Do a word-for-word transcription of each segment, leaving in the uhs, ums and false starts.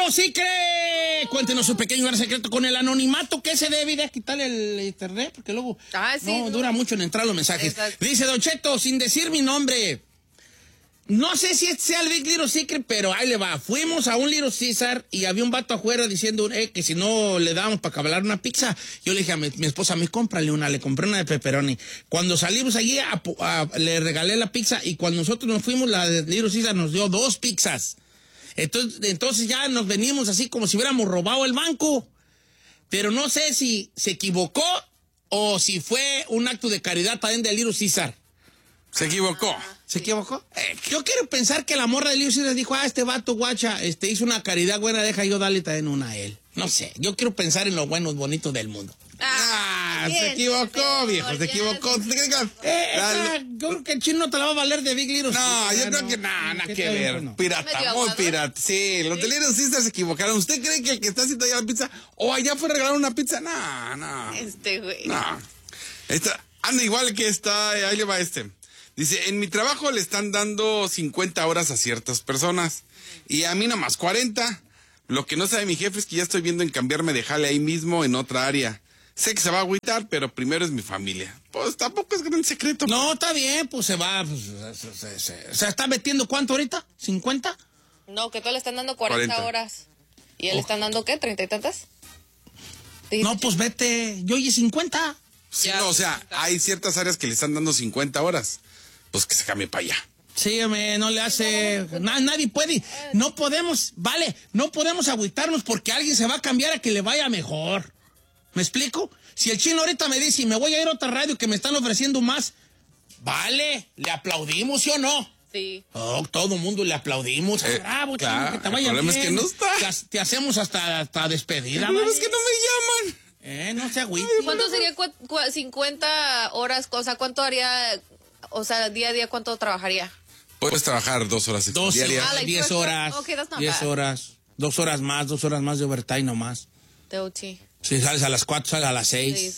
sí cree. Cuéntenos su pequeño gran secreto con el anonimato que se debe de quitarle el internet, porque luego ah, sí, no, no dura mucho en entrar los mensajes. Exacto. Dice Don Cheto, sin decir mi nombre. No sé si este sea el Big Little Secret, pero ahí le va. Fuimos a un Little Caesar y había un vato afuera diciendo eh, que si no le dábamos para cabalar una pizza. Yo le dije a mi, mi esposa, me cómprale una, le compré una de pepperoni. Cuando salimos allí, a, a, le regalé la pizza y cuando nosotros nos fuimos, la de Little Caesar nos dio dos pizzas. Entonces, entonces ya nos venimos así como si hubiéramos robado el banco. Pero no sé si se equivocó o si fue un acto de caridad también de Little Caesar. Se equivocó. ¿Se equivocó? Eh, yo quiero pensar que la morra de Little Caesar dijo, ah, este vato guacha, este hizo una caridad buena, deja yo darle también una a él. No sé, yo quiero pensar en lo bueno y bonito del mundo. Ah, ah se equivocó, viejo, se equivocó. Eh, esa, yo creo que el chino no te la va a valer de Big Little No, Caesar. yo creo no, que nada, nada ¿qué que tal? ver. No. Pirata, muy pirata. Sí, los de Little Caesar se equivocaron. ¿Usted cree que el que está haciendo allá la pizza o allá fue a regalar una pizza? No, no. Este güey. No. Esta, anda igual que está, ahí le va este. Dice, en mi trabajo le están dando cincuenta horas a ciertas personas y a mí nada más cuarenta. Lo que no sabe mi jefe es que ya estoy viendo en cambiarme de jale ahí mismo en otra área. Sé que se va a agüitar, pero primero es mi familia. Pues tampoco es gran secreto. No, pues. Está bien, pues se va. Pues, se, se, se, ¿se está metiendo cuánto ahorita? ¿cincuenta? No, que todos le están dando cuarenta, cuarenta horas. ¿Y él oh. están dando qué? ¿treinta y tantas? No, pues vete. Yo oye cincuenta. Sí, no, o sea, hay ciertas áreas que le están dando cincuenta horas. Pues que se cambie para allá. Sí, me, no le hace... Na, nadie puede... No podemos... Vale, no podemos agüitarnos porque alguien se va a cambiar a que le vaya mejor. ¿Me explico? Si el chino ahorita me dice, me voy a ir a otra radio que me están ofreciendo más, vale, le aplaudimos, ¿sí o no? Sí. Oh, todo el mundo le aplaudimos. Eh, Bravo, claro, chino, que te vaya el problema bien. es que no está. Te, te hacemos hasta, hasta despedida. El problema es que no me llaman. Eh, no se agüite. ¿Cuánto sería cu cu cincuenta horas? O sea, ¿cuánto haría... O sea, día a día, ¿cuánto trabajaría? Puedes trabajar dos horas dos diarias. Ah, like diez horas. Okay, that's not diez bad. horas. Dos horas más, dos horas más de overtime nomás. De O T. Si sales a las cuatro, sales a las seis. Sí.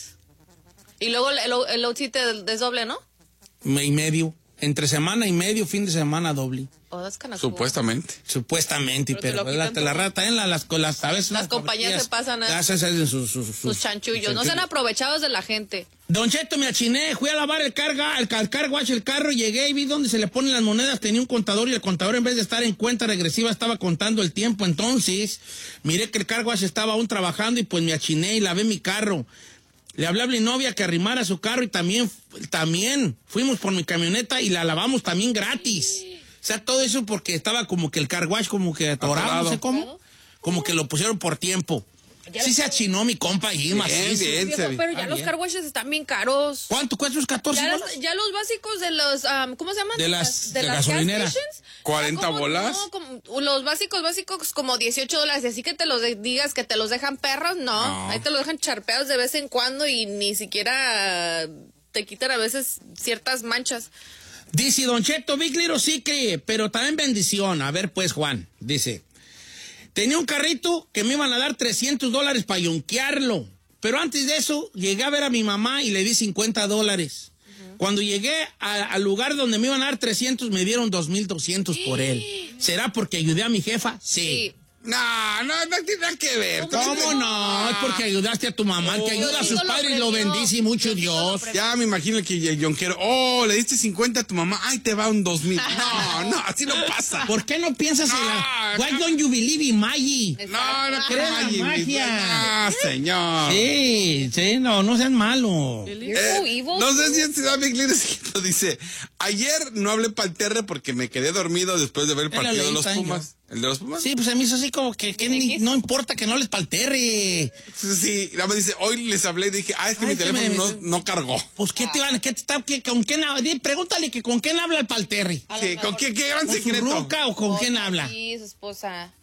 Y luego el, el O T te desdoble, ¿no? Y medio. Entre semana y medio, fin de semana doble. Oh, that's kind of Supuestamente. Cool. Supuestamente, pero, pero la, la rata en la, las, las, a veces las compañías se pasan a sus, sus, sus, sus chanchullos. Sus no sean aprovechados de la gente. Don Cheto, me achiné, fui a lavar el carga, el, el car wash, el carro, llegué y vi donde se le ponen las monedas, tenía un contador y el contador en vez de estar en cuenta regresiva estaba contando el tiempo. Entonces, miré que el car wash estaba aún trabajando y pues me achiné y lavé mi carro. Le hablé a mi novia que arrimara su carro y también, también fuimos por mi camioneta y la lavamos también gratis. Sí. O sea, todo eso porque estaba como que el car wash como que atorado, no sé cómo. Como que lo pusieron por tiempo. Ya sí se achinó mi compa ahí, más bien, bien, viejo, bien. pero ya ah, los bien. car washes están bien caros. ¿Cuánto cuesta los catorce ya, bolas? las, ya los básicos de los, um, ¿cómo se llaman? De las, de de las las gasolineras. cuarenta como, bolas. No, como, los básicos, básicos como dieciocho dólares. Y así que te los de, digas que te los dejan perros, no. no. Ahí te los dejan charpeados de vez en cuando y ni siquiera te quitan a veces ciertas manchas. Dice Don Cheto, Big Little Secret, pero también bendición. A ver pues, Juan, dice... Tenía un carrito que me iban a dar trescientos dólares para yonquearlo. Pero antes de eso, llegué a ver a mi mamá y le di cincuenta dólares. Uh-huh. Cuando llegué a, al lugar donde me iban a dar trescientos, me dieron dos mil doscientos por él. ¿Será porque ayudé a mi jefa? Sí. sí. No, no, no tiene nada que ver. ¿Cómo no? Es porque ayudaste a tu mamá, oh, que ayuda a sus padres y lo bendice mucho Dios. Ya me imagino que el yonquero, oh, le diste cincuenta a tu mamá, ay, te va un dos mil. No, no, así no pasa. ¿Por qué no piensas no, en la... Why don't you believe in Maggie? No, no crees en la magia. Ah, señor. Sí, sí, no, no sean malos. Eh, no sé si es Ciudad Big Little Secret. Dice, ayer no hablé para el terre porque me quedé dormido después de ver el partido de los Pumas. ¿El de los Pumas? Sí, pues a mí eso así como que, que ni, no importa que no les palterre. Sí, sí, nada más dice, hoy les hablé y dije, ah, es que Ay, mi que teléfono me... no, no cargó. Pues, ¿qué te van, qué te está, qué, con quién habla? Pregúntale que con quién habla el palterre. Sí, ¿con qué, qué gran ¿Con secreto? ¿Con su ruca o con oh, quién habla? Sí, su esposa.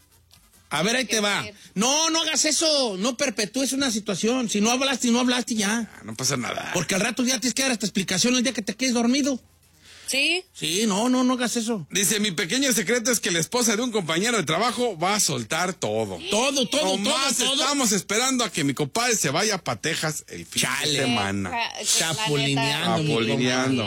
A ver, ahí te va. Decir? No, no hagas eso. No perpetúes una situación. Si no hablaste, no hablaste ya. Ah, no pasa nada. Porque al rato ya tienes que dar esta explicación el día que te quedes dormido. Sí. Sí, no, no, no hagas eso. Dice, mi pequeño secreto es que la esposa de un compañero de trabajo va a soltar todo. Todo, todo, no todo, todo. Estamos esperando a que mi compadre se vaya a Texas el fin Chale. de semana. Chapulineando. Chapulineando.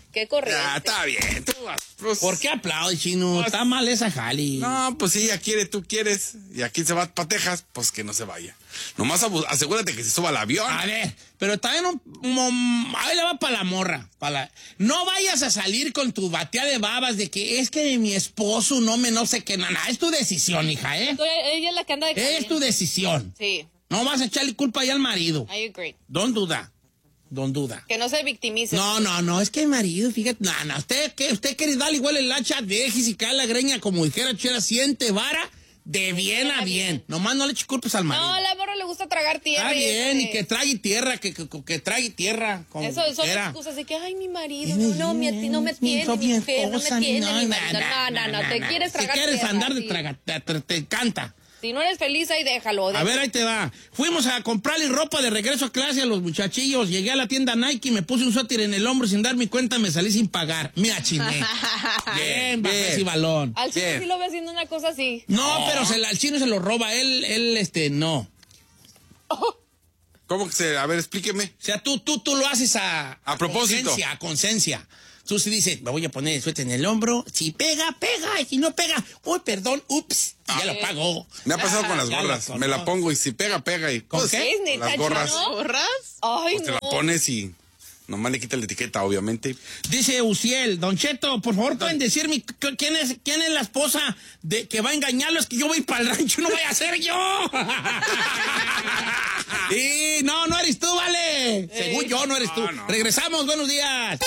Qué corriente. Ya, está bien. Tú, pues, ¿Por qué aplaudes, Chino? Pues, Está mal esa jali. No, pues si ella quiere, tú quieres, y aquí se va para Texas, pues que no se vaya. Nomás abu- asegúrate que se suba al avión. A ver, pero también un, un- ahí le va para la morra. Pa la, no vayas a salir con tu batea de babas de que es que mi esposo no me no sé qué, nada. Es tu decisión, hija, ¿eh? Entonces, ella es la que anda de Es caliente. tu decisión. Sí, No vas a echarle culpa ahí al marido. I agree. Don duda. Don duda. Que no se victimice. No, no, no, es que el marido, fíjate, no, no, usted, que usted quiere darle igual el hacha, déjese y cae la greña, como dijera Chera, siente vara, de bien a bien. Nomás no le eche culpas al marido. No, a la morra le gusta tragar tierra. Está bien, y este, que trague tierra, que, que, que trague tierra. Como Eso son quiera. excusas de que, ay, mi marido, Y no, me- no, mi, ati- no me mi- tiene, mi mi mujer, no me esposa, tiene, no, mi na, marido. na, No, no, na, no, te na, quieres Si tragar quieres tierra, andar de sí. traga, te, te- te encanta. Si no eres feliz, ahí déjalo. A ver, ahí te va. Fuimos a comprarle ropa de regreso a clase a los muchachillos. Llegué a la tienda Nike, me puse un suéter en el hombro sin darme cuenta, me salí sin pagar. Me achiné. Bien, bajé bien. ese balón. Al chino Bien. sí lo ve haciendo una cosa así. No, pero se la- el chino se lo roba. Él, él, este, no. ¿Cómo que se...? A ver, explíqueme. O sea, tú, tú, tú lo haces a... A propósito. Conciencia, a conciencia. Tú sí dices, me voy a poner el suéter en el hombro. Si pega, pega. Y si no pega, uy, perdón, ups. Y ya lo pagó. Me ha pasado con las Ya gorras. lo Me la conozco. pongo y si pega, pega. Y, ¿Con pues, qué? ¿Es neta, Las gorras. Chino? ¿Gorras? Ay, Pues te no. la pones y nomás le quita la etiqueta, obviamente. Dice Uciel, Don Cheto, por favor, pueden decirme qu- quién es, quién es la esposa de que va a engañarlo. Es que yo voy para el rancho, no vaya a ser yo. Y no, no eres tú, vale. Según yo, no eres tú. No, no. Regresamos, buenos días.